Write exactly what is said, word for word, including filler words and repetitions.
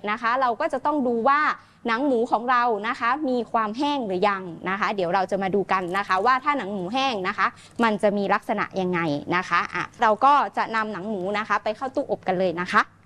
นะคะเราก็จะต้องดูว่าหนังหมูของเรานะคะมีความแห้งหรือยังนะคะเดี๋ยวเราจะมาดูกันนะคะว่าถ้าหนังหมูแห้งนะคะมันจะมีลักษณะยังไงนะคะอ่ะเราก็จะนำหนังหมูนะคะไปเข้าตู้อบกันเลยนะคะ